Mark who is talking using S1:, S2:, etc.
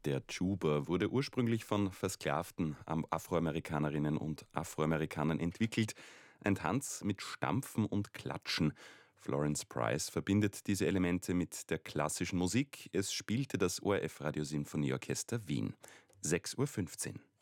S1: Der Juba wurde ursprünglich von versklavten Afroamerikanerinnen und Afroamerikanern entwickelt. Ein Tanz mit Stampfen und Klatschen. Florence Price verbindet diese Elemente mit der klassischen Musik. Es spielte das ORF Radiosinfonieorchester Wien. 6:15 Uhr.